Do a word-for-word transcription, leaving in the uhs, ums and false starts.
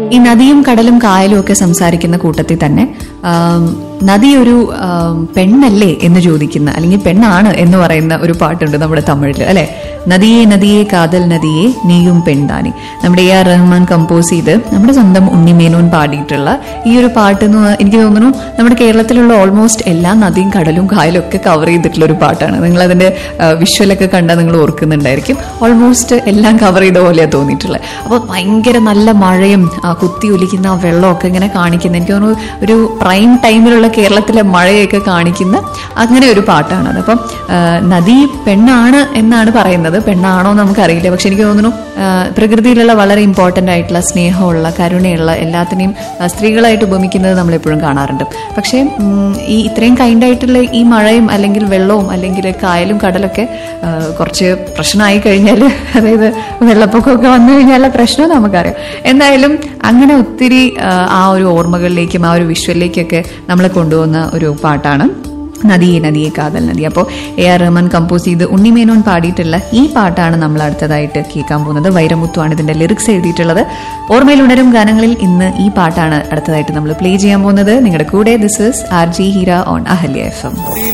ഈ നദിയും കടലും കായലും ഒക്കെ സംസാരിക്കുന്ന കൂട്ടത്തിൽ തന്നെ നദി ഒരു പെണ്ണല്ലേ എന്ന് ചോദിക്കുന്ന, അല്ലെങ്കിൽ പെണ്ണാണ് എന്ന് പറയുന്ന ഒരു പാട്ടുണ്ട് നമ്മുടെ തമിഴിൽ, അല്ലെ? നദിയെ നദിയെ കാതൽ നദിയെ നീയും പെൺതാനി. നമ്മുടെ എ ആർ റഹ്മാൻ കമ്പോസ് ചെയ്ത് നമ്മുടെ സ്വന്തം ഉണ്ണിമേനോൻ പാടിയിട്ടുള്ള ഈ ഒരു പാട്ട് എന്ന് എനിക്ക് തോന്നുന്നു നമ്മുടെ കേരളത്തിലുള്ള ഓൾമോസ്റ്റ് എല്ലാ നദിയും കടലും കായലും ഒക്കെ കവർ ചെയ്തിട്ടുള്ള ഒരു പാട്ടാണ്. നിങ്ങൾ അതിന്റെ വിഷ്വലൊക്കെ കണ്ടാൽ നിങ്ങൾ ഓർക്കുന്നുണ്ടായിരിക്കും. ഓൾമോസ്റ്റ് എല്ലാം കവർ ചെയ്ത പോലെയാണ് തോന്നിയിട്ടുള്ളത്. അപ്പോൾ ഭയങ്കര നല്ല മഴയും കുത്തി ഒലിക്കുന്ന ആ വെള്ളമൊക്കെ ഇങ്ങനെ കാണിക്കുന്ന, എനിക്ക് തോന്നുന്നു ഒരു പ്രൈം ടൈമിലുള്ള കേരളത്തിലെ മഴയൊക്കെ കാണിക്കുന്ന അങ്ങനെ ഒരു പാട്ടാണത്. അപ്പം നദി പെണ്ണാണ് എന്നാണ് പറയുന്നത്. പെണ്ണാണോ നമുക്കറിയില്ല. പക്ഷെ എനിക്ക് തോന്നുന്നു പ്രകൃതിയിലുള്ള വളരെ ഇമ്പോർട്ടന്റ് ആയിട്ടുള്ള സ്നേഹമുള്ള കരുണയുള്ള എല്ലാത്തിനെയും സ്ത്രീകളായിട്ട് ഉപമിക്കുന്നത് നമ്മളെപ്പോഴും കാണാറുണ്ട്. പക്ഷെ ഈ ഇത്രയും കൈൻഡായിട്ടുള്ള ഈ മഴയും അല്ലെങ്കിൽ വെള്ളവും അല്ലെങ്കിൽ കായലും കടലൊക്കെ കുറച്ച് പ്രശ്നമായി കഴിഞ്ഞാൽ, അതായത് വെള്ളപ്പൊക്കമൊക്കെ വന്നു കഴിഞ്ഞാലുള്ള പ്രശ്നം നമുക്കറിയാം. എന്തായാലും അങ്ങനെ ഒത്തിരി ആ ഒരു ഓർമ്മകളിലേക്കും ആ ഒരു വിഷ്വലിലേക്കൊക്കെ നമ്മളെ കൊണ്ടുപോകുന്ന ഒരു പാട്ടാണ് നദിയെ നദിയെ കാതൽ നദി. അപ്പോൾ എ ആർ റഹ്മാൻ കമ്പോസ് ചെയ്ത് ഉണ്ണിമേനോൻ പാടിയിട്ടുള്ള ഈ പാട്ടാണ് നമ്മൾ അടുത്തതായിട്ട് കേൾക്കാൻ പോകുന്നത്. വൈരമുത്തുവാണ് ഇതിന്റെ ലിറിക്സ് എഴുതിയിട്ടുള്ളത്. ഓർമ്മയിൽ ഉണരും ഗാനങ്ങളിൽ ഇന്ന് ഈ പാട്ടാണ് അടുത്തതായിട്ട് നമ്മൾ പ്ലേ ചെയ്യാൻ പോകുന്നത്. നിങ്ങളുടെ കൂടെ this is R G Heera on Ahalya F M.